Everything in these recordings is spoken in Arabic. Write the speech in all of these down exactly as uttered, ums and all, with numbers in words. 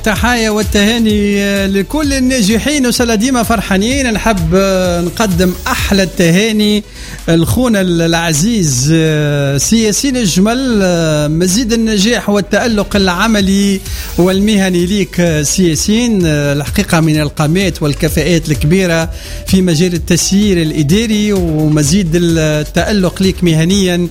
تحية والتهاني لكل الناجحين وسلا ديما فرحانين. نحب نقدم أحلى التهاني الخونا العزيز سي ياسين الجمل، مزيد النجاح والتألق العملي والمهني ليك سي ياسين، الحقيقة من القامات والكفاءات الكبيرة في مجال التسيير الإداري، ومزيد التألق ليك مهنيا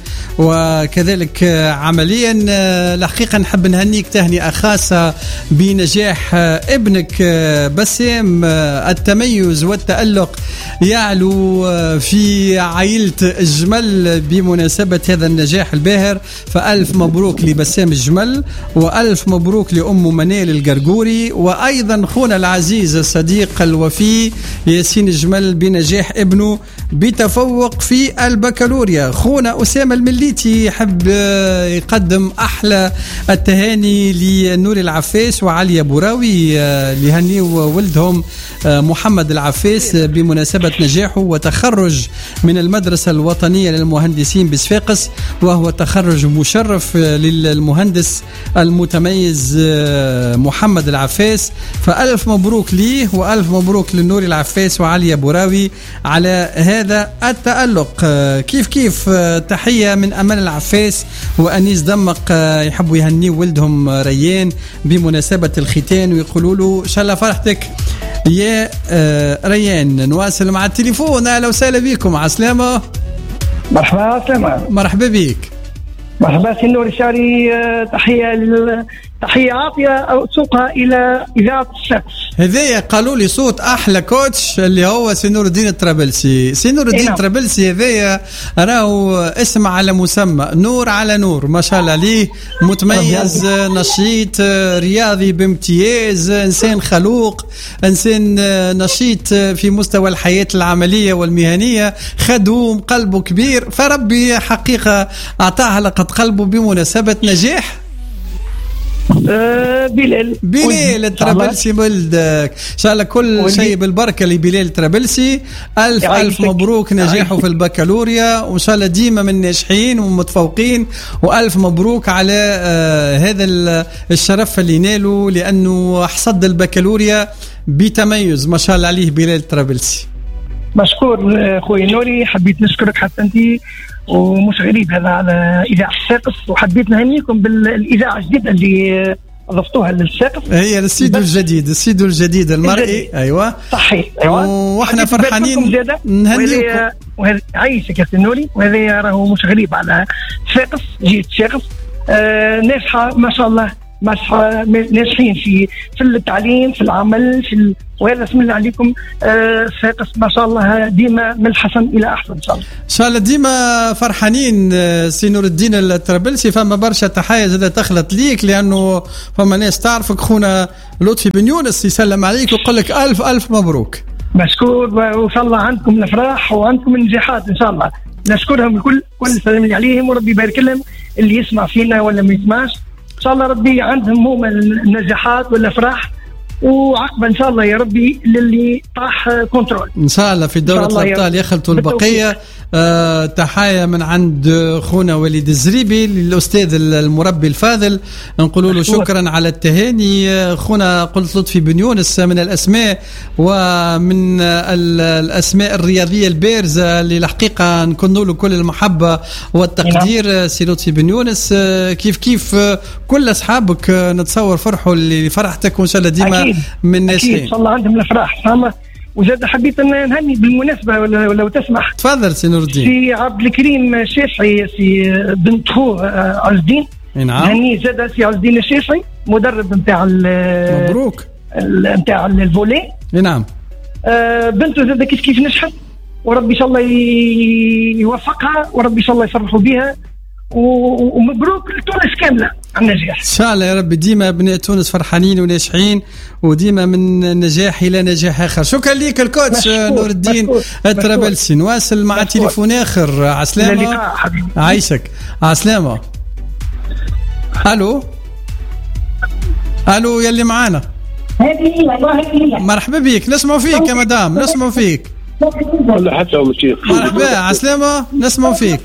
وكذلك عمليا. الحقيقة نحب نهنيك تهنئة خاصة بنجاح ابنك بسام، التميز والتألق يعلو في عائلة الجمل بمناسبة هذا النجاح الباهر. فألف مبروك لبسام الجمل، وألف مبروك لأم منال القرقوري، وأيضا خونا العزيز الصديق الوفي ياسين الجمل بنجاح ابنه بتفوق في البكالوريا. خونا أسامة المليتي يحب يقدم أحلى التهاني لنور العفاس وعلي بوراوي، لهنيو ولدهم محمد العفاس بمناسبة نجاحه وتخرج من المدرسة الوطنية للمهندسين بصفاقس، وهو تخرج مشرف للمهندس المتميز محمد العفاس. فألف مبروك ليه وألف مبروك لنور العفاس وعلي بوراوي على هذا التألق. كيف كيف تحية من أمل العفاس وأنيس دمق، يحبوا يهنيوا ولدهم ريان بمناسبة الختان ويقولوا له إن شاء الله فرحتك يا ريان. نواصل مع التليفون. أهلا وسهلا بكم. عسلامة. مرحبا. عسلامة. مرحبا بك. مرحبا سي نور الشاري. تحية لل... تحية عاطية سوقها إلى إذاعة الشمس. هذايا قالوا لي صوت أحلى كوتش اللي هو سي نور الدين الطرابلسي. سي نور الدين الطرابلسي هذايا راهو اسم على مسمى، نور على نور ما شاء الله عليه، متميز، نشيط، رياضي بامتياز، إنسان خلوق، إنسان نشيط في مستوى الحياة العملية والمهنية، خدوم، قلبه كبير، فربي حقيقة أعطاها لقد قلبه بمناسبة نجاح أه بلال بلال الطرابلسي ولدك. ان شاء الله كل شيء بالبركه لبلال الطرابلسي. الف الف مبروك نجاحه في البكالوريا، وان شاء الله ديما من ناجحين ومتفوقين، والف مبروك على آه هذا الشرف اللي ناله، لانه حصد البكالوريا بتميز ما شاء الله عليه بلال الطرابلسي. مشكور اخوي نوري، حبيت نشكرك حتى انت، ومش غريب هذا على إذاعة الساقس، وحبيت نهنيكم بالإذاعة الجديدة اللي أضفتوها للساقس. هي الاستديو الجديد، الاستديو الجديد المرئي. أيوة صحيح. أيوة. وإحنا فرحانين نهنيكم. وهذا عايشك يا سنوري، وهذا راهو مش غريب على الساقس، جيت الساقس آه ناجحة ما شاء الله، ناجحين في في التعليم، في العمل، في ال... وهذا بسم الله عليكم. الساقس آه ما شاء الله ديما من الحسن الى احسن ان شاء الله. ان شاء الله ديما فرحانين. سي نور الدين الطرابلسي، فما برشا تحايا زاد تخلط ليك، لانه فما ناس تعرفك. خونا لطفي بن يونس يسلم عليك ويقول لك الف الف مبروك. مشكور، وان شاء الله عندكم الافراح وعندكم النجاحات ان شاء الله. نشكرهم الكل، كل سلام عليهم، وربي يبارك لهم اللي يسمع فينا ولا ما يسمعش. ان شاء الله ربي عندهم هم النجاحات والافراح، وعقبه ان شاء الله يا ربي للي طاح كنترول ان شاء الله في دورة الابطال يخلطوا البقيه. آه تحايا من عند خونا وليد الزريبي للاستاذ المربي الفاضل، نقول له شكرا على التهاني. خونا قلت لطفي بن يونس من الاسماء ومن الاسماء الرياضيه البارزه اللي الحقيقه نكون له كل المحبه والتقدير. سي لطفي بن يونس كيف كيف كل اصحابك نتصور فرحوا لفرحتك، وان شاء الله ديما أكيد. من ناجحين ان شاء الله عندهم الافراح. فما وزاد حبيت ان نهني بالمناسبه لو تسمح. تفضل سي نور الدين. سي عبد الكريم الشافعي، سي بنت خوه عز الدين. نعم. هني زاد سي عز الدين الشافعي مدرب نتاع مبروك نتاع الفولي. نعم. آه بنته زاد كيف كيف نجحت، وربي ان شاء الله يوفقها، وربي ان شاء الله يفرحوا بها، ومبروك لتونس كامله على النجاح ان شاء الله يا رب. ديما ابناء تونس فرحانين وناجحين، وديما من نجاح الى نجاح اخر. شكرا لك الكوتش نور الدين الطرابلسي. نواصل مع تليفون اخر. عسلامة. عايشك. عسلامة. الو الو يلي معانا. مرحبا بك، نسمع فيك يا مدام، نسمع فيك. مرحبا. عسلامة. نسمع فيك.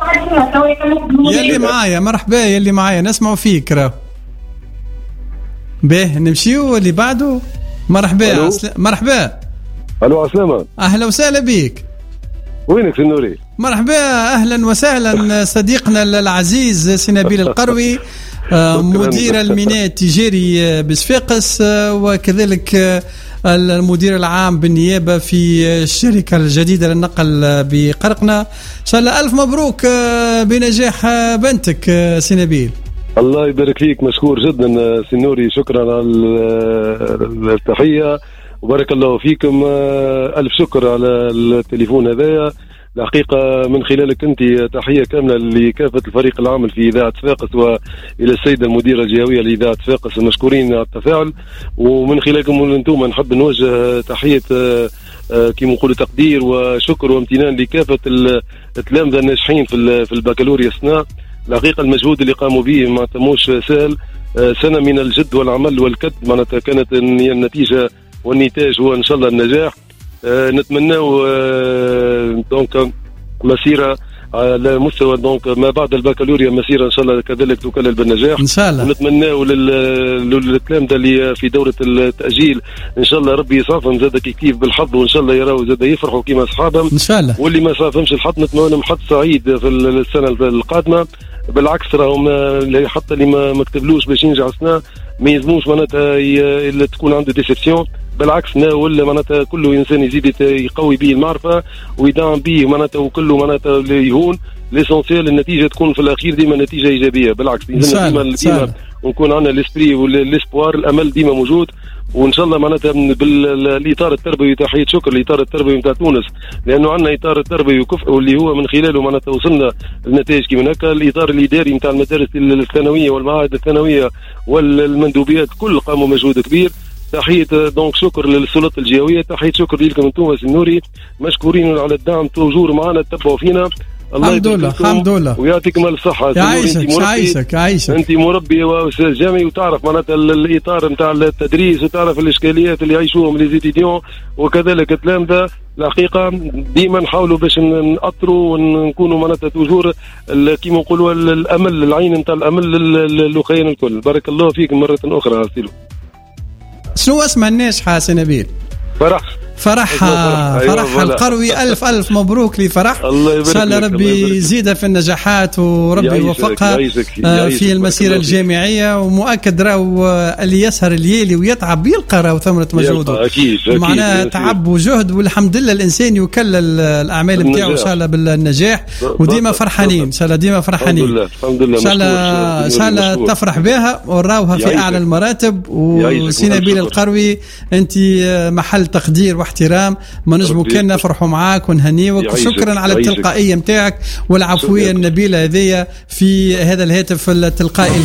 يلي معايا. مرحبا يلي معايا، نسمعوا فيك. راه به نمشيو اللي بعده. مرحبا عسل... مرحبا. الو عسلامة. اهلا وسهلا بك. وينك في النوري؟ مرحبا اهلا وسهلا صديقنا العزيز سي نبيل القروي مدير الميناء التجاري بصفاقس وكذلك المدير العام بالنيابة في الشركة الجديدة للنقل بقرقنة. إن شاء الله ألف مبروك بنجاح بنتك سي نبيل. الله يبارك فيك، مشكور جدا سنوري، شكرا على التحية وبارك الله فيكم. ألف شكر على التليفون هذايا. الحقيقة من خلالك أنت تحية كاملة لكافة الفريق العامل في إذاعة صفاقس وإلى السيدة المديرة الجهوية لإذاعة صفاقس المشكورين على التفاعل. ومن خلالكم أنتم نحب نوجه تحية كما نقولوا تقدير وشكر وامتنان لكافة التلامذة الناجحين في في البكالوريا السنة. الحقيقة المجهود اللي قاموا به ما تموش سهل، سنة من الجد والعمل والكد معناتها كانت النتيجة والنتاج هو إن شاء الله النجاح. أه نتمناو أه دونك مسيرة على مستوى دونك ما بعد البكالوريا مسيرة ان شاء الله كذلك تكلل بالنجاح ان شاء الله. ونتمناو للتلامذة اللي في دورة التأجيل ان شاء الله ربي يصافهم زاد كيف بالحظ وان شاء الله يراو زاد يفرحوا كيما اصحابهم ان شاء الله. واللي ما صافهمش الحظ نتمنى لهم حظ سعيد في السنة القادمة. بالعكس راهم حتى اللي ما كتبلوش باش ينجح السنة ما يلزموش معناتها تكون عنده ديسيبسيون، بالعكس ولا معناتها كله انسان يزيد يقوي به المعرفه ويدعم به معناتها وكله معناتها يهون. ليسونسيال النتيجه تكون في الاخير ديما نتيجه ايجابيه. بالعكس ديما ديما ونكون عندنا الاسبري والاسبوار، الامل ديما موجود. وان شاء الله معناتها بالاطار التربوي تحيه شكر الاطار التربوي نتاع تونس، لانه عندنا اطار التربوي وكفء واللي هو من خلاله معناتها وصلنا لنتائج كيما هكا. الاطار الاداري نتاع المدارس الثانويه والمعاهد الثانويه والمندوبيات كل قاموا مجهود كبير. تحية دونك شكر للسلطة الجهوية، تحية شكر لكم انتم النوري، مشكورين على الدعم توجور معنا تتبعوا فينا. الله الحمد لله الحمد لله ويعطيكم الصحة. يعيشك يعيشك يعيشك. انت مربي واستاذ جامعي وتعرف معناتها الاطار نتاع التدريس وتعرف الاشكاليات اللي يعيشوهم لي زيتيديون وكذلك التلامذة. الحقيقة ديما نحاولوا باش نأطروا ونكونوا معناتها توجور كيما نقولوا الامل العين نتاع الامل للأخوين الكل. بارك الله فيك مرة اخرى سيلو. شنو اسمها الناجحة سي نبيل؟ فرح فرح فرح القروي. ألف ألف مبروك لفرح. إن شاء الله ربي يزيدها في النجاحات وربي يوفقها في المسيرة الجامعية. ومؤكد راهو اللي يسهر الليالي ويتعب يلقى راهو ثمرة مجهوده معناها تعب وجهد. والحمد لله الإنسان يكلل الأعمال نتاعو إن شاء الله بالنجاح وديما فرحانين إن شاء الله ديما فرحانين. الحمد لله إن شاء الله إن شاء الله تفرح بها وراوها في أعلى المراتب. وسي نبيل القروي أنت محل تقدير واحترام، ما نجمو كان نفرحوا معاك ونهنيوك. وشكرا على التلقائية متاعك والعفوية النبيلة هذية في هذا الهاتف التلقائي.